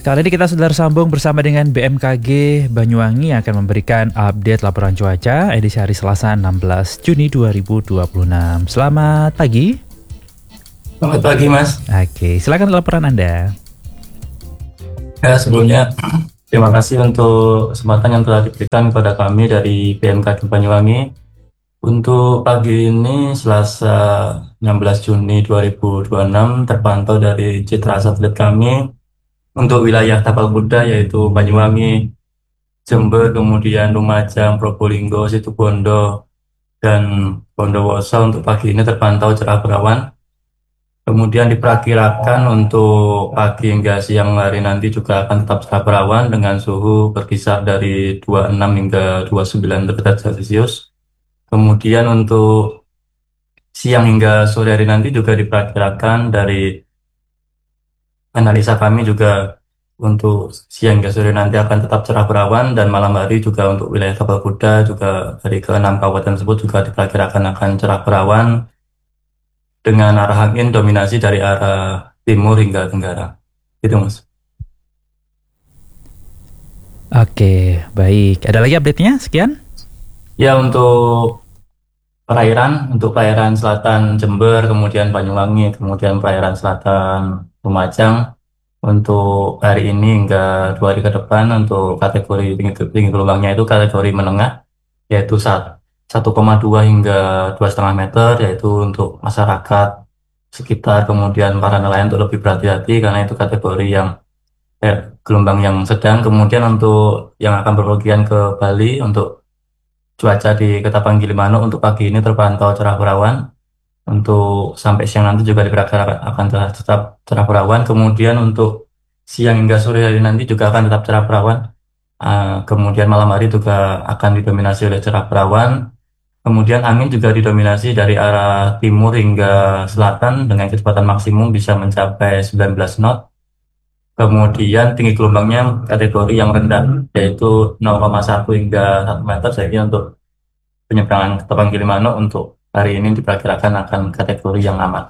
Kali ini kita sudah tersambung bersama dengan BMKG Banyuwangi yang akan memberikan update laporan cuaca edisi hari Selasa 16 Juni 2026. Selamat pagi. Selamat pagi, Mas. Oke, silakan laporan Anda. Ya, sebelumnya terima kasih untuk kesempatan yang telah diberikan kepada kami dari BMKG Banyuwangi. Untuk pagi ini Selasa 16 Juni 2026 terpantau dari citra satelit kami untuk wilayah Tapal Kuda yaitu Banyuwangi, Jember, kemudian Lumajang, Probolinggo, Situbondo, dan Bondowoso untuk pagi ini terpantau cerah berawan. Kemudian diperkirakan untuk pagi hingga siang hari nanti juga akan tetap cerah berawan dengan suhu berkisar dari 26 hingga 29 derajat Celcius. Kemudian untuk siang hingga sore hari nanti juga diperkirakan dari analisa kami juga untuk siang hingga sore nanti akan tetap cerah berawan dan malam hari juga untuk wilayah Tapal Kuda juga dari ke-6 kabupaten tersebut juga diperkirakan akan cerah berawan dengan arah angin dominasi dari arah timur hingga tenggara. Gitu, Mas. Oke, baik. Ada lagi update-nya? Sekian. Ya, untuk perairan selatan Jember, kemudian Banyuwangi, kemudian perairan selatan Lumajang, untuk hari ini hingga 2 hari ke depan untuk kategori tinggi gelombangnya itu kategori menengah, yaitu 1,2 hingga 2,5 meter, yaitu untuk masyarakat sekitar, kemudian para nelayan untuk lebih berhati-hati karena itu kategori yang gelombang yang sedang. Kemudian untuk yang akan berpergian ke Bali, untuk cuaca di Ketapang Gilimanuk untuk pagi ini terpantau cerah berawan. Untuk sampai siang nanti juga diperkirakan akan tetap cerah berawan. Kemudian untuk siang hingga sore hari nanti juga akan tetap cerah berawan. Kemudian malam hari juga akan didominasi oleh cerah berawan. Kemudian angin juga didominasi dari arah timur hingga selatan dengan kecepatan maksimum bisa mencapai 19 knot. Kemudian tinggi gelombangnya kategori yang rendah yaitu 0,1 hingga 1 meter. Saya kira untuk penyeberangan Ketapang Gilimanuk untuk hari ini diperkirakan akan kategori yang aman.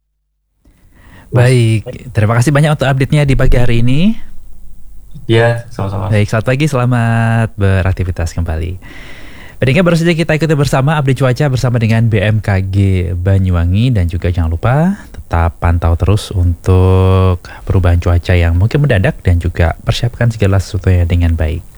Baik, terima kasih banyak untuk update-nya di pagi hari ini. Ya, sama-sama. Baik, selamat pagi, selamat beraktivitas kembali. Pendengar, baru saja kita ikuti bersama update cuaca bersama dengan BMKG Banyuwangi, dan juga jangan lupa tetap pantau terus untuk perubahan cuaca yang mungkin mendadak dan juga persiapkan segala sesuatunya dengan baik.